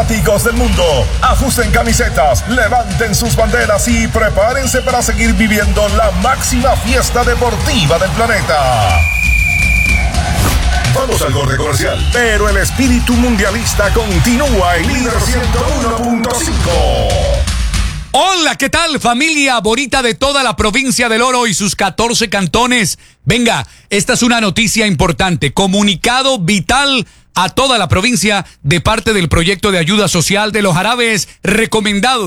Fanáticos del mundo, ajusten camisetas, levanten sus banderas y prepárense para seguir viviendo la máxima fiesta deportiva del planeta. Vamos al corte comercial, pero el espíritu mundialista continúa en Líder 101.5. Hola, ¿qué tal, familia bonita de toda la provincia del Oro y sus 14 cantones? Venga, esta es una noticia importante, comunicado vital a toda la provincia de parte del proyecto de ayuda social de los árabes recomendados.